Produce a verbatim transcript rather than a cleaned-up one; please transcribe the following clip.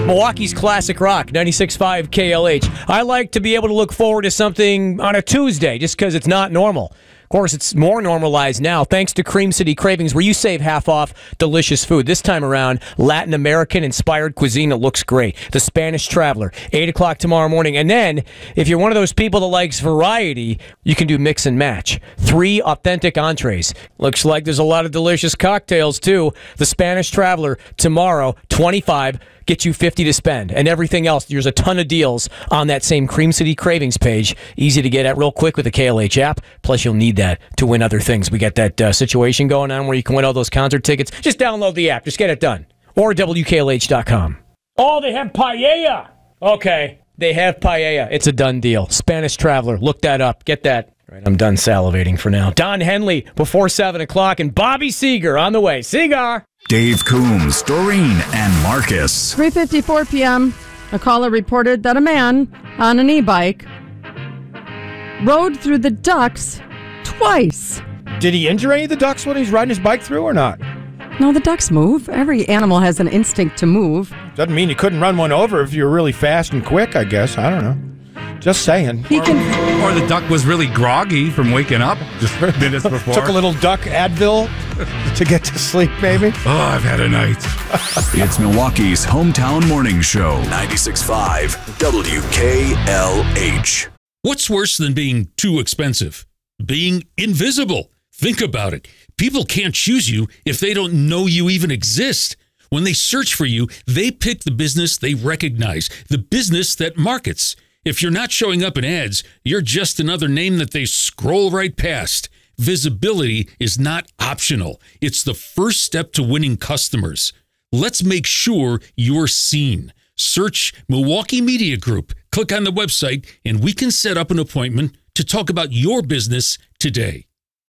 Milwaukee's Classic Rock, ninety-six point five K L H. I like to be able to look forward to something on a Tuesday just because it's not normal. Of course, it's more normalized now thanks to Cream City Cravings, where you save half off delicious food. This time around, Latin American-inspired cuisine that looks great. The Spanish Traveler, eight o'clock tomorrow morning. And then, if you're one of those people that likes variety, you can do mix and match. Three authentic entrees. Looks like there's a lot of delicious cocktails, too. The Spanish Traveler, tomorrow, twenty-five dollars. Get you fifty to spend. And everything else, there's a ton of deals on that same Cream City Cravings page. Easy to get at real quick with the K L H app. Plus, you'll need that to win other things. We got that uh, situation going on where you can win all those concert tickets. Just download the app. Just get it done. Or W K L H dot com. Oh, they have paella. Okay. They have paella. It's a done deal. Spanish Traveler. Look that up. Get that. All right, I'm done salivating for now. Don Henley before seven o'clock and Bobby Seeger on the way. Seeger! Dave Coombs, Doreen, and Marcus. three fifty-four p.m., a caller reported that a man on an e-bike rode through the ducks twice. Did he injure any of the ducks when he's riding his bike through or not? No, the ducks move. Every animal has an instinct to move. Doesn't mean you couldn't run one over if you're really fast and quick, I guess. I don't know. Just saying. He can. Or the duck was really groggy from waking up just minutes before. Took a little duck Advil to get to sleep, maybe. Oh, I've had a night. It's Milwaukee's hometown morning show. ninety-six point five W K L H. What's worse than being too expensive? Being invisible. Think about it. People can't choose you if they don't know you even exist. When they search for you, they pick the business they recognize, the business that markets. If you're not showing up in ads, you're just another name that they scroll right past. Visibility is not optional. It's the first step to winning customers. Let's make sure you're seen. Search Milwaukee Media Group. Click on the website, and we can set up an appointment to talk about your business today.